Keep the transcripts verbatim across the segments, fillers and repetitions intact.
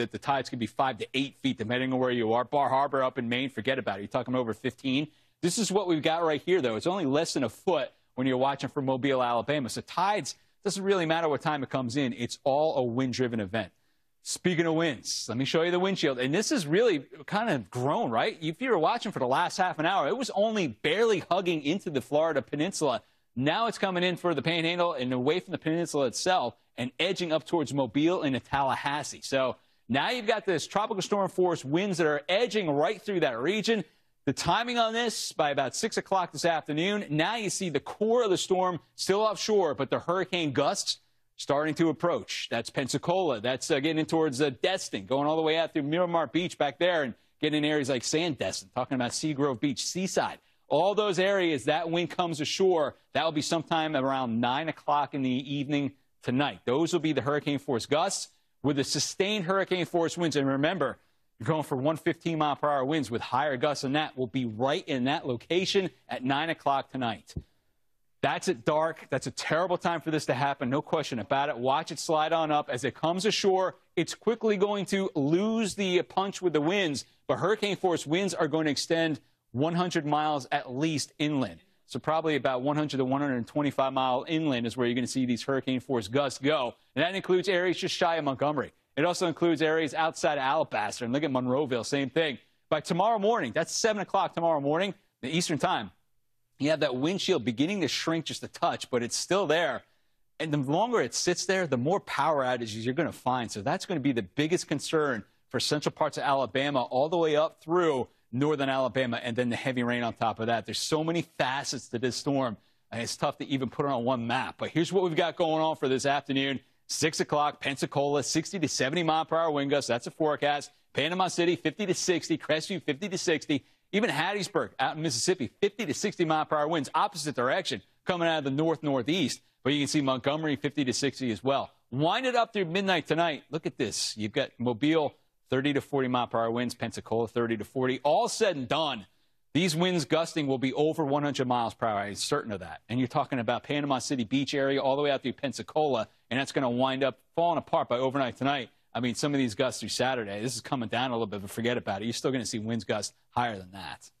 that the tides could be five to eight feet, depending on where you are. Bar Harbor up in Maine, forget about it. You're talking over fifteen. This is what we've got right here, though. It's only less than a foot when you're watching from Mobile, Alabama. So tides, doesn't really matter what time it comes in. It's all a wind-driven event. Speaking of winds, let me show you the windshield. And this is really kind of grown, right? If you were watching for the last half an hour, it was only barely hugging into the Florida peninsula. Now it's coming in for the Panhandle and away from the peninsula itself and edging up towards Mobile and Tallahassee. So now you've got this tropical storm force winds that are edging right through that region. The timing on this, by about six o'clock this afternoon, now you see the core of the storm still offshore, but the hurricane gusts starting to approach. That's Pensacola. That's uh, getting in towards uh, Destin, going all the way out through Miramar Beach back there and getting in areas like Sandestin, talking about Seagrove Beach, Seaside. All those areas, that wind comes ashore. That will be sometime around nine o'clock in the evening tonight. Those will be the hurricane force gusts with the sustained hurricane force winds. And remember, you're going for one hundred fifteen mile per hour winds with higher gusts than that. Will be right in that location at nine o'clock tonight. That's at dark. That's a terrible time for this to happen. No question about it. Watch it slide on up. As it comes ashore, it's quickly going to lose the punch with the winds. But hurricane force winds are going to extend one hundred miles at least inland. So probably about one hundred to one hundred twenty-five mile inland is where you're going to see these hurricane force gusts go. And that includes areas just shy of Montgomery. It also includes areas outside of Alabaster. And look at Monroeville, same thing. By tomorrow morning, that's seven o'clock tomorrow morning, the Eastern time, you have that windshield beginning to shrink just a touch, but it's still there. And the longer it sits there, the more power outages you're going to find. So that's going to be the biggest concern for central parts of Alabama all the way up through northern Alabama, and then the heavy rain on top of that. There's so many facets to this storm, and it's tough to even put it on one map. But here's what we've got going on for this afternoon. six o'clock, Pensacola, sixty to seventy mile per hour wind gusts. That's a forecast. Panama City, fifty to sixty. Crestview, fifty to sixty. Even Hattiesburg out in Mississippi, fifty to sixty mile per hour winds, opposite direction, coming out of the north-northeast. But you can see Montgomery, fifty to sixty as well. Wind it up through midnight tonight. Look at this. You've got Mobile, thirty to forty mile per hour winds, Pensacola, thirty to forty. All said and done, these winds gusting will be over one hundred miles per hour. I'm certain of that. And you're talking about Panama City Beach area all the way out through Pensacola, and that's going to wind up falling apart by overnight tonight. I mean, some of these gusts through Saturday, this is coming down a little bit, but forget about it. You're still going to see winds gusts higher than that.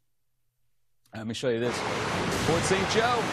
Let me show you this. Port Saint Joe.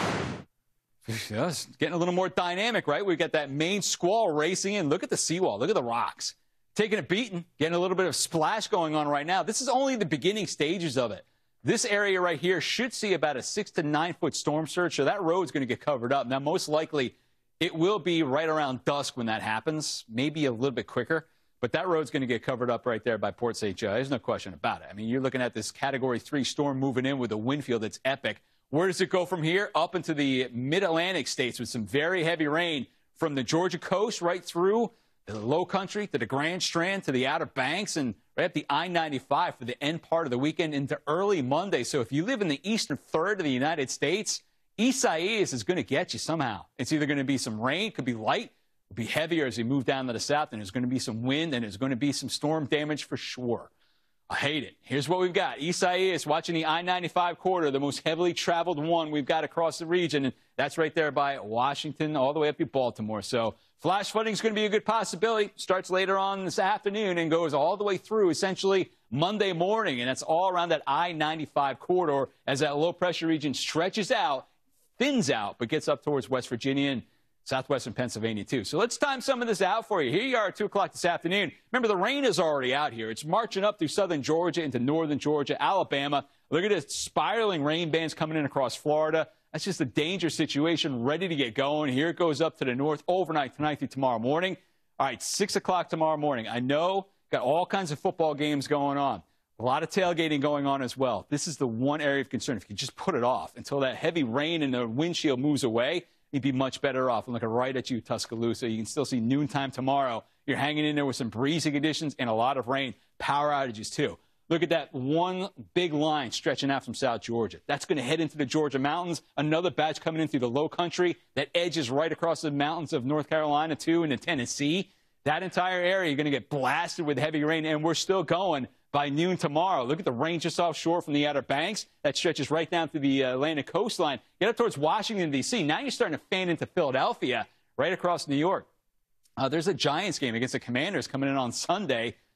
It's getting a little more dynamic, right? We've got that main squall racing in. Look at the seawall. Look at the rocks. Taking a beating, getting a little bit of splash going on right now. This is only the beginning stages of it. This area right here should see about a six to nine foot storm surge, so that road's going to get covered up. Now, most likely, it will be right around dusk when that happens, maybe a little bit quicker. But that road's going to get covered up right there by Port Saint Joe. There's no question about it. I mean, you're looking at this Category three storm moving in with a wind field that's epic. Where does it go from here? Up into the mid-Atlantic states with some very heavy rain from the Georgia coast right through the low country to the Grand Strand to the Outer Banks and right up the I ninety-five for the end part of the weekend into early Monday. So if you live in the eastern third of the United States, Isaias is going to get you somehow. It's either going to be some rain, could be light, could be heavier as we move down to the south, and there's going to be some wind, and there's going to be some storm damage for sure. I hate it. Here's what we've got. Isaias watching the I ninety-five corridor, the most heavily traveled one we've got across the region, and that's right there by Washington all the way up to Baltimore. So flash flooding is going to be a good possibility. Starts later on this afternoon and goes all the way through essentially Monday morning, and that's all around that I ninety-five corridor as that low-pressure region stretches out, thins out, but gets up towards West Virginia and southwestern Pennsylvania, too. So let's time some of this out for you. Here you are at two o'clock this afternoon. Remember, the rain is already out here. It's marching up through southern Georgia into northern Georgia, Alabama. Look at this spiraling rain bands coming in across Florida. That's just a dangerous situation ready to get going. Here it goes up to the north overnight tonight through tomorrow morning. All right, six o'clock tomorrow morning. I know, got all kinds of football games going on. A lot of tailgating going on as well. This is the one area of concern. If you could just put it off until that heavy rain and the windshield moves away, you'd be much better off. I'm looking right at you, Tuscaloosa. You can still see noontime tomorrow. You're hanging in there with some breezy conditions and a lot of rain. Power outages, too. Look at that one big line stretching out from South Georgia. That's going to head into the Georgia mountains. Another batch coming in through the low country that edges right across the mountains of North Carolina, too, into Tennessee. That entire area, you're going to get blasted with heavy rain, and we're still going by noon tomorrow. Look at the rain just offshore from the Outer Banks. That stretches right down through the Atlantic coastline. Get up towards Washington, D C Now you're starting to fan into Philadelphia, right across New York. Uh, there's a Giants game against the Commanders coming in on Sunday.